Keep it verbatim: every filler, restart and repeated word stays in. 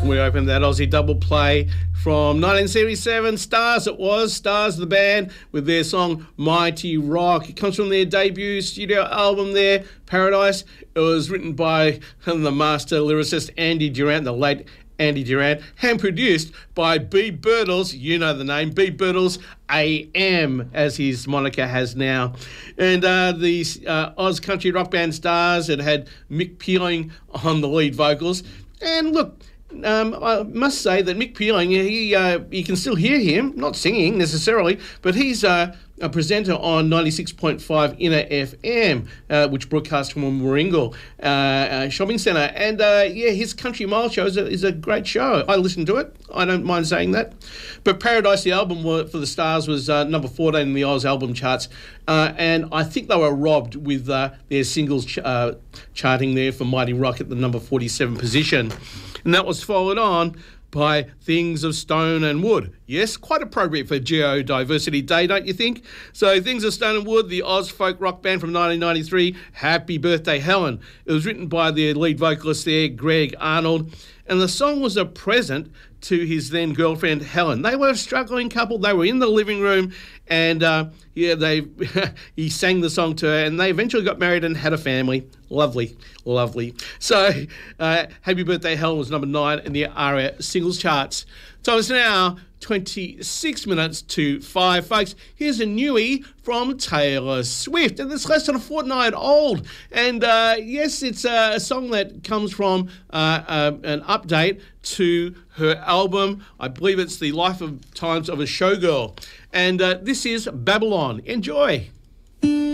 We opened that Aussie double play from nineteen seventy-seven. Stars it was. Stars the band with their song Mighty Rock. It comes from their debut studio album there, Paradise. It was written by the master lyricist Andy Durant, the late Andy Durant, and produced by B. Birtles, you know the name, B. Birtles A M, as his moniker has now. And uh, the uh, Oz country rock band Stars, it had Mick Peeling on the lead vocals. And look, Um, I must say that Mick Peeling, he uh, you can still hear him, not singing necessarily, but he's uh, a presenter on ninety-six point five Inner F M, uh, which broadcasts from Warringal uh, uh, Shopping Centre. And uh, yeah, his Country Mile show is a, is a great show. I listen to it. I don't mind saying that. But Paradise, the album for the Stars, was uh, number fourteen in the Oz album charts. Uh, and I think they were robbed with uh, their singles ch- uh, charting there for Mighty Rock at the number forty-seven position. And that was followed on by Things of Stone and Wood. Yes, quite appropriate for Geodiversity Day, don't you think? So Things of Stone and Wood, the Oz folk rock band from nineteen ninety-three, Happy Birthday Helen. It was written by the lead vocalist there, Greg Arnold, and the song was a present to his then girlfriend Helen. They were a struggling couple. They were in the living room, and uh, yeah, they he sang the song to her, and they eventually got married and had a family. Lovely, lovely. So, uh, Happy Birthday Helen was number nine in the A R I A singles charts. So it's now twenty-six minutes to five, folks. Here's a newie from Taylor Swift, and it's less than a fortnight old. And uh, yes, it's a, a song that comes from uh, uh, an update to her album. I believe it's The Life of Times of a Showgirl. And uh, this is Babylon. Enjoy.